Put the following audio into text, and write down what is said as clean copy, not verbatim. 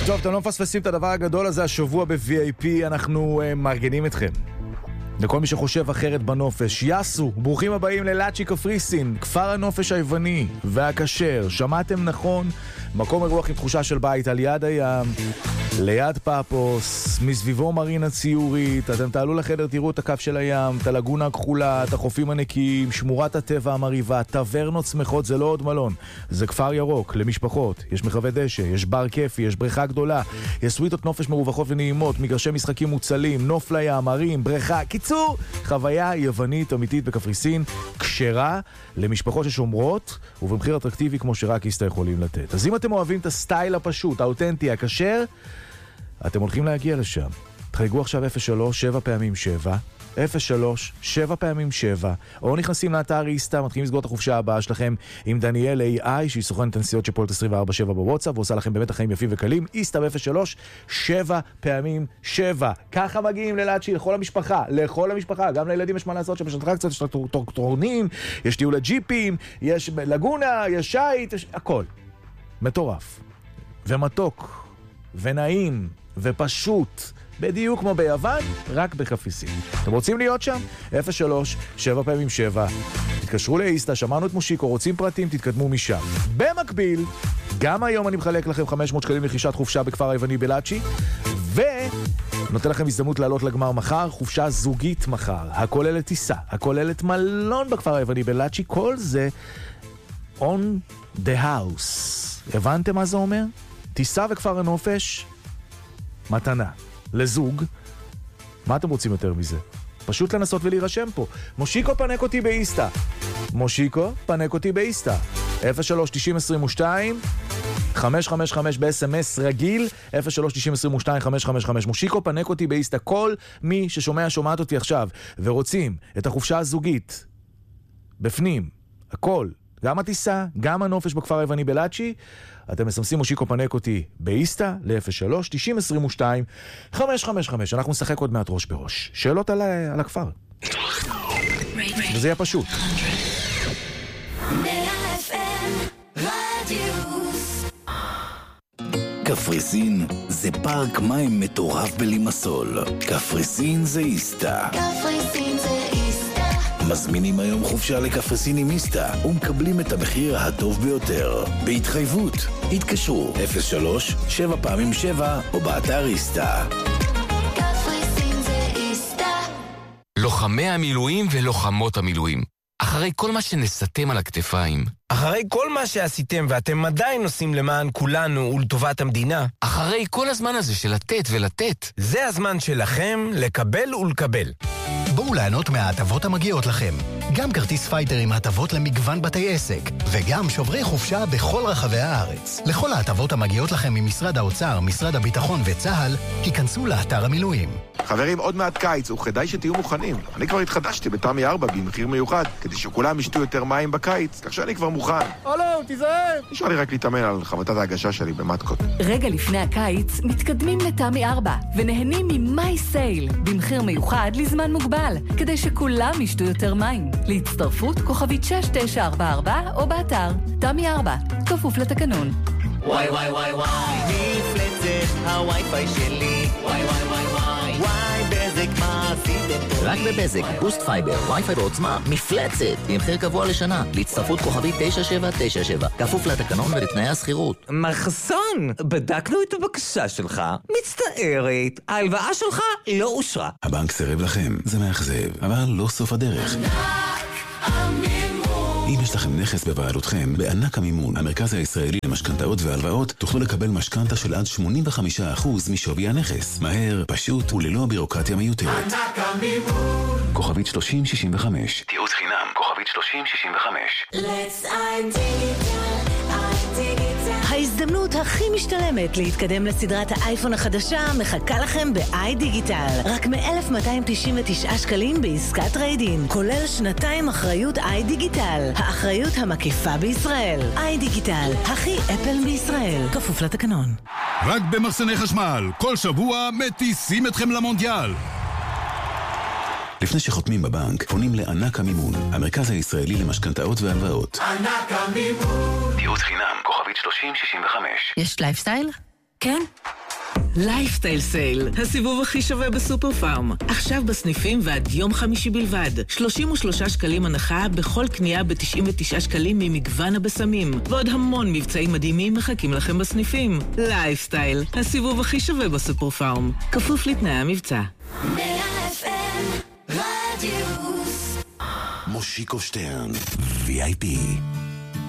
טוב, אתם לא מפספסים את הדבר הגדול הזה השבוע ב-VIP, אנחנו מארגנים אתכם. לכל מי שחושב אחרת בנופש, יאסו, ברוכים הבאים ללאצ'י קפריסין, כפר הנופש היווני והכשר. שמעתם נכון? מקום אירוח עם תחושה של בית על יד הים, ליד פאפוס, מסביבו מרינה ציורית. אתם תעלו לחדר, תראו את הקו של הים, את הלגונה הכחולה, את החופים הנקיים, שמורת הטבע המריבה, טברנות שמחות. זה לא עוד מלון, זה כפר ירוק למשפחות. יש מחווה דשא, יש בר כיפי, יש בריכה גדולה, יש סוויטות נופש מרווחות ונעימות, מגרשי משחקים מוצלים, נוף לים, הרים, בריכה. קיצור, חוויה יוונית אמיתית בקפריסין, כשרה למשפחות ששומרות ובמחיר אטרקטיבי כמו שרק איסטה יכולים לתת. אז אם אתם אוהבים את הסטייל הפשוט, האותנטי, הכשר, אתם הולכים להגיע לשם. תחייגו עכשיו 03 7 פעמים 7, 03 7 פעמים 7, או נכנסים לאתר איסטה, מתחילים לסגור את החופשה הבאה שלכם עם דניאל AI, שהיא סוכנת הנסיעות שפועלת 24/7 בוואטסאפ, ועושה לכם באמת החיים יפים וקלים. איסטה ב-03 7 פעמים 7. ככה מגיעים ללאצ'י לכל המשפחה, לכל המשפחה. גם לילדים יש מה לעשות שם, יש אטרקציות, יש טורקטורונים, יש טיול לג'יפים, יש לגונה, יש שייט, יש הכל. מטורף. ומתוק. ונעים. ופשוט. בדיוק כמו ביוון, רק בקפריסין. אתם רוצים להיות שם? 03 7 פעמים 7. תתקשרו לאיסטה, שמענו את מושיקו, רוצים פרטים, תתקדמו משם. במקביל, גם היום אני מחלק לכם 500 שקלים לרכישת חופשה בכפר היווני בלאצ'י, ונותן לכם הזדמנות לעלות לגמר מחר, חופשה זוגית מחר, הכוללת טיסה, הכוללת מלון בכפר היווני בלאצ'י, כל זה on the house. הבנתם מה זה אומר? טיסה וכפר הנופש, מתנה. לזוג, מה אתם רוצים יותר מזה? פשוט לנסות ולהירשם פה. מושיקו פנק אותי באיסטה. מושיקו פנק אותי באיסטה. 03 90 22 555 ב-SMS רגיל, 03 90 22 555. מושיקו פנק אותי באיסטה. כל מי שומעת אותי עכשיו ורוצים את החופשה הזוגית בפנים, הכל, גם הטיסה, גם הנופש בכפר היווני בלאצ'י, אתם מסמסים מושיקו פנק אותי באיסטה ל-03 90 22 555. אנחנו נשחק עוד מעט ראש בראש. שאלות על הכפר. וזה יהיה פשוט. קפריסין זה פארק מים מטורף בלימסול. קפריסין זה איסטה. קפריסין זה איסטה. מזמינים היום חופשה לקפריסין עם איסטה ומקבלים את המחיר הטוב ביותר. בהתחייבות, התקשרו 03 7 פעמים 7 או באתר איסטה. קפריסין זה איסטה. לוחמי המילואים ולוחמות המילואים, אחרי כל מה שנסתם על הכתפיים, אחרי כל מה שעשיתם ואתם עדיין עושים למען כולנו ולטובת המדינה, אחרי כל הזמן הזה של לתת ולתת, זה הזמן שלכם לקבל ולקבל. בואו ליהנות מההטבות המגיעות לכם. גם כרטיס פייטר עם הטבות למגוון בתי עסק, וגם שוברי חופשה בכל רחבי הארץ. לכל ההטבות המגיעות לכם ממשרד האוצר, משרד הביטחון וצה"ל, היכנסו לאתר המילואים. חברים, עוד מעט קיץ, וכדאי שתהיו מוכנים. אני כבר התחדשתי בתמי 4 במחיר מיוחד, כדי שכולם ישתו יותר מים בקיץ, כך שאני כבר מוכן. אלון, תיזהר! נשאר לי רק להתאמן על חבטת ההגשה שלי במתקות. רגע לפני הקיץ, מתקדמים לתמי 4, ונהנים ממי סייל, במחיר מיוחד לזמן מוגבל, כדי שכולם ישתו יותר מים. להצטרפות כוכבית 6944 או באתר. תמי 4, כפוף לתקנון. וואי וואי וואי וואי, מפלצת הווי-פיי שלי. וואי וואי וואי וואי, וואי בזק מה עשיתם פה? רק בבזק, בוסט פייבר, וי-פיי בעוצמה, מפלצת, במחיר קבוע לשנה, להצטרפות כוכבית 9797, כפוף לתקנון ולתנאי הסחירות. מחסון, בדקנו את הבקשה שלך, מצטערת, ההלוואה שלך לא אושרה. הבנק סירב לכם, זה מאכזב, אבל לא סוף הדרך. אם יש לכם נכס בבעלותכם, בענק המימון, המרכז הישראלי למשכנתאות והלוואות, תוכלו לקבל משכנתה של עד 85% משווי הנכס. מהר, פשוט וללא בירוקרטיה מיותרת. ענק המימון. כוכבית 3065. תיעוץ חינם, כוכבית 3065. Let's ההזדמנות הכי משתלמת להתקדם לסדרת האייפון החדשה מחכה לכם ב-iDigital. רק מ-1,299 שקלים בעסקת טריידין, כולל שנתיים אחריות iDigital, האחריות המקיפה בישראל. iDigital, הכי אפל בישראל, כפוף לתקנון. רק במחסני חשמל, כל שבוע מטיסים אתכם למונדיאל. לפני שחותמים בבנק, פונים לענק המימון, המרכז הישראלי למשכנתאות והלוואות. ענק המימון. תיעוץ חינם, כוכבית 3065. יש לייפסטייל? כן. לייפסטייל סייל, הסיבוב הכי שווה בסופר פארם. עכשיו בסניפים ועד יום חמישי בלבד. 33 שקלים הנחה בכל קנייה ב-99 שקלים ממגוון הבשמים. ועוד המון מבצעים מדהימים מחכים לכם בסניפים. לייפסטייל, הסיבוב הכי שווה בסופר פארם. כפוף לתנאי המבצע. מושיקו שטרן, VIP.